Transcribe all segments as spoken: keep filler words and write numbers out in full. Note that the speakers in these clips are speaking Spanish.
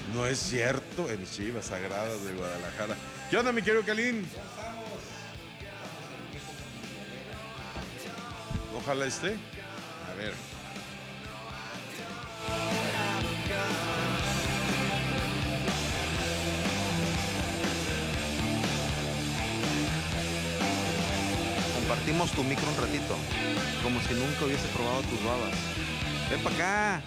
No es cierto, en Chivas Sagradas de Guadalajara. ¿Qué onda, mi querido Calín? Ojalá esté. A ver. Compartimos tu micro un ratito, como si nunca hubiese probado tus babas. Ven para acá.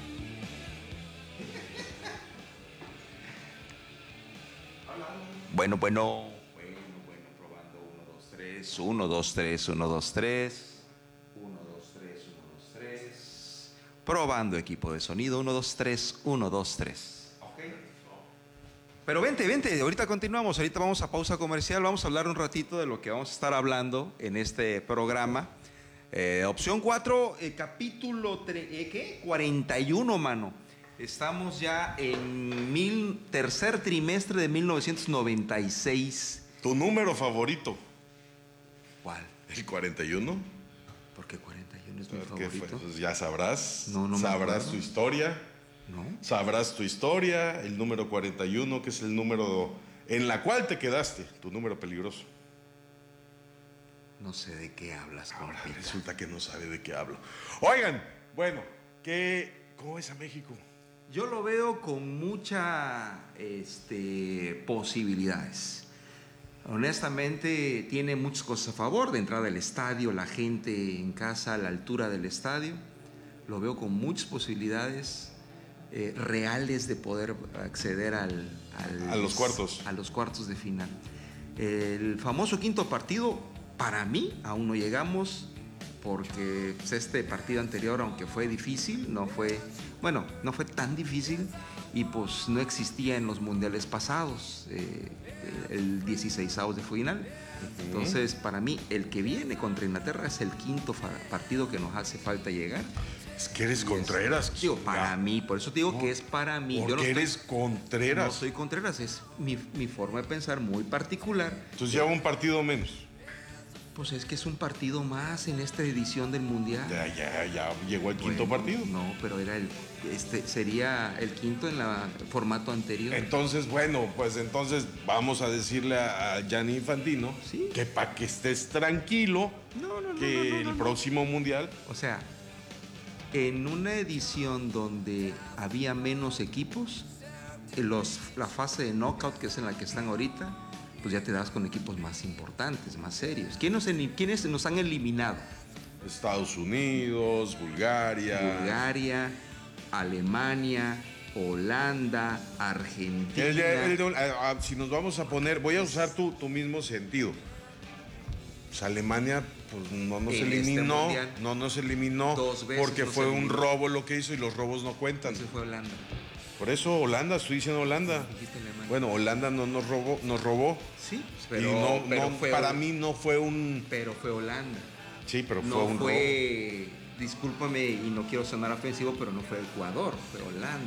Bueno, bueno. Bueno, bueno, probando. Uno, dos, tres. Uno, dos, tres. Uno, dos, tres. Uno, dos, tres. Uno, dos, tres. Probando equipo de sonido. Uno, dos, tres. Uno, dos, tres. Ok. Pero vente, vente. Ahorita continuamos. Ahorita vamos a pausa comercial. Vamos a hablar un ratito de lo que vamos a estar hablando en este programa. Eh, opción cuatro, eh, capítulo tre- eh, ¿qué? cuarenta y uno, mano. Estamos ya en mil, tercer trimestre de mil novecientos noventa y seis. ¿Tu número favorito? ¿Cuál? ¿El cuarenta y uno? ¿Por qué cuarenta y uno es mi ¿Qué fue? favorito? Pues ya sabrás. No, no me sabrás acuerdo. tu historia. ¿No? Sabrás tu historia. El número cuarenta y uno, que es el número en la cual te quedaste. Tu número peligroso. No sé de qué hablas, Ahora compita. resulta que no sabe de qué hablo. Oigan, bueno, ¿qué, ¿cómo es a México? Yo lo veo con muchas este, posibilidades. Honestamente, tiene muchas cosas a favor. De entrada al estadio, la gente en casa a la altura del estadio. Lo veo con muchas posibilidades eh, reales de poder acceder al, al- A los cuartos. a los cuartos de final. El famoso quinto partido, para mí, aún no llegamos, porque pues, este partido anterior, aunque fue difícil, no fue, bueno, no fue tan difícil y pues no existía en los mundiales pasados, eh, el dieciseisavos de final. Uh-huh. Entonces, para mí, el que viene contra Inglaterra es el quinto fa- partido que nos hace falta llegar. Es que eres Y Contreras. es- digo, para Ya. mí, por eso te digo No, que es para mí. ¿Por Yo no qué estoy- eres Contreras? No soy Contreras, es mi, mi forma de pensar muy particular. Entonces lleva un partido menos. Pues es que es un partido más en esta edición del Mundial. Ya, ya, ya llegó el quinto Bueno, partido. No, pero era el, este sería el quinto en el formato anterior. Entonces, bueno, pues entonces vamos a decirle a, a Gianni Infantino Sí. que para que estés tranquilo, No, no, no, que no, no, el no, no. próximo mundial. O sea, en una edición donde había menos equipos, en los, la fase de knockout, que es en la que están ahorita, pues ya te das con equipos más importantes, más serios. ¿Quiénes, ¿quiénes nos han eliminado? Estados Unidos, Bulgaria. Bulgaria, Alemania, Holanda, Argentina. El de- el de- a- a- si nos vamos a poner, voy a usar tu, tu mismo sentido. Pues Alemania pues, no nos En este eliminó, mundial, no nos eliminó dos veces porque nos fue un eliminó. robo lo que hizo y los robos no cuentan. Ese fue Holanda. Por eso Holanda, estoy diciendo Holanda. Dijiste Alemania. Bueno, Holanda no nos robó, nos robó. Sí, pero, y no, pero no, fue, para mí no fue un. pero fue Holanda. Sí, pero fue No un robo. fue, discúlpame y no quiero sonar ofensivo, pero no fue Ecuador, fue Holanda.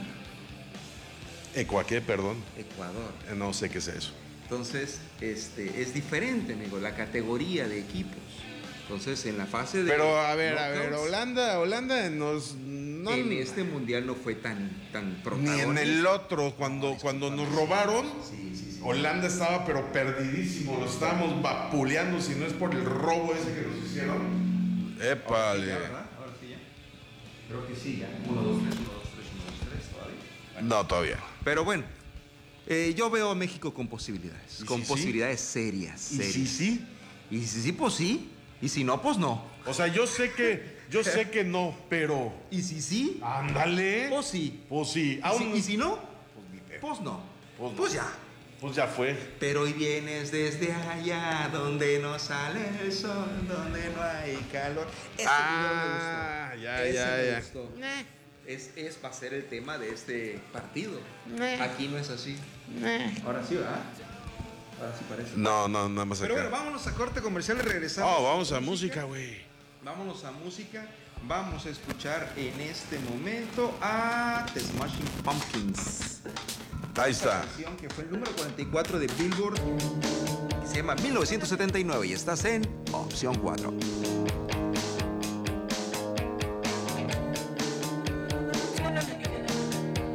¿Ecuaqué, perdón? Ecuador. Eh, No sé qué es eso. Entonces, este, es diferente, amigo, la categoría de equipos. Entonces, en la fase de. Pero a ver, a ver, knockouts, Holanda, Holanda nos. No, en este mundial no fue tan, tan ni protagonista. en el otro, cuando, cuando nos robaron, Sí, sí, sí. Holanda estaba pero perdidísimo, lo estábamos vapuleando, si no es por el robo ese que nos hicieron. Épale. ¿Verdad? Ahora sí ya. Creo que sí, ya. uno, dos, tres, uno, dos, tres, uno, dos, tres, todavía. No, todavía. Pero bueno, eh, yo veo a México con posibilidades, ¿Y con si sí? posibilidades serias, ¿Y serias. si sí? Y si sí, pues sí. Y si no, pues no. O sea, yo sé que, yo sé que no, pero. Y si sí, Ándale. pues sí. Pues sí. Y Aún, si, y si no, pues, ni pedo. pues no. Pues no. Pues ya. Pues ya fue. Pero hoy vienes desde allá, donde no sale el sol, donde no hay calor. Ese Ah, video me gustó. ya, Ese ya, me ya. gustó. Es, es va a ser el tema de este partido. Aquí no es así. Ahora sí, ¿verdad? Ahora sí parece. No, no, nada más Pero bueno, acá. vámonos a corte comercial y regresamos. Oh, vamos a música, güey. Vámonos a música. Vamos a escuchar en este momento a The Smashing Pumpkins. Ahí Esta está. canción que fue el número cuarenta y cuatro de Billboard, que se llama mil novecientos setenta y nueve y estás en Opción cuatro.